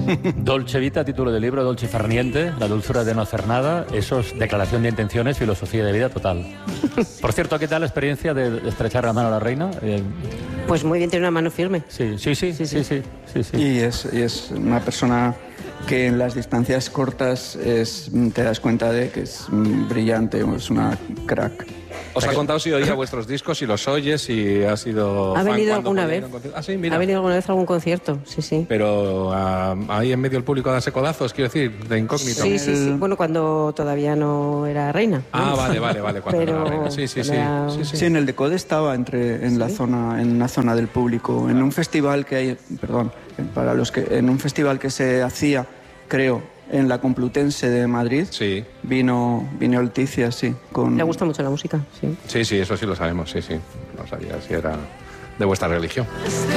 Dolce Vita, título del libro, Dolce Far Niente, la dulzura de no hacer nada, eso es declaración de intenciones, filosofía de vida total. Por cierto, ¿qué tal la experiencia de estrechar la mano a la reina? Pues muy bien, tiene una mano firme. Sí. Y es una persona que en las distancias cortas te das cuenta de que es brillante, es una crack. Os ha contado si oía vuestros discos, si los oyes, si ha sido... ¿Ha fan venido cuando alguna ponían vez? Ah, sí, mira. ¿Ha venido alguna vez a algún concierto? Sí. Pero ahí en medio del público a darse codazos, quiero decir, de incógnito. Sí. Bueno, cuando todavía no era reina. Ah, vale, cuando Pero era reina. Sí. Sí, en el Decode estaba en una zona del público, en un festival que hay, en un festival que se hacía, creo, en la Complutense de Madrid. Sí. Vino Leticia, sí. Le gusta mucho la música, sí. Sí, eso sí lo sabemos, sí. No sabía si era de vuestra religión.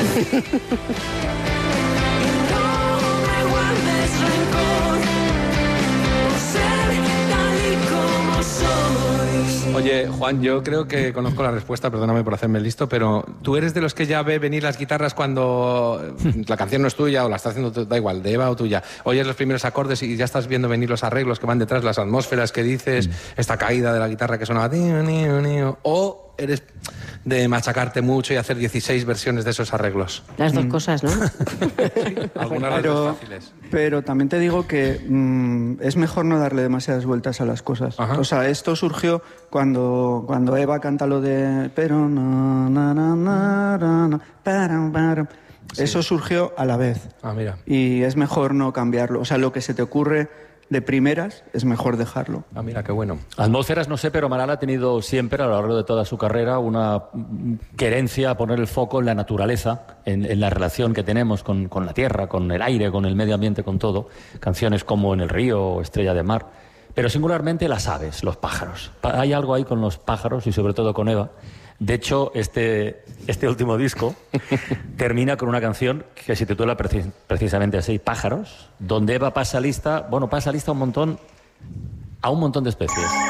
Oye, Juan, yo creo que conozco la respuesta, perdóname por hacerme listo, pero ¿tú eres de los que ya ve venir las guitarras cuando la canción no es tuya o la está haciendo, da igual, de Eva o tuya? Oyes los primeros acordes y ya estás viendo venir los arreglos que van detrás, las atmósferas que dices, esta caída de la guitarra que sonaba... ¿O eres de machacarte mucho y hacer 16 versiones de esos arreglos? Las dos cosas, ¿no? Algunas de las dos fáciles. Pero también te digo que es mejor no darle demasiadas vueltas a las cosas. Ajá. O sea, esto surgió cuando Eva canta lo de... Pero Sí. Eso surgió a la vez. Ah, mira. Y es mejor no cambiarlo. O sea, lo que se te ocurre de primeras es mejor dejarlo. Ah, mira, qué bueno. Atmósferas, no sé, pero Amaral ha tenido siempre, a lo largo de toda su carrera, una querencia a poner el foco en la naturaleza, en la relación que tenemos con la tierra, con el aire, con el medio ambiente, con todo. Canciones como En el río o Estrella de mar. Pero singularmente las aves, los pájaros. Hay algo ahí con los pájaros y sobre todo con Eva. De hecho, este último disco termina con una canción que se titula precisamente así, Pájaros, donde Eva pasa lista a un montón de especies.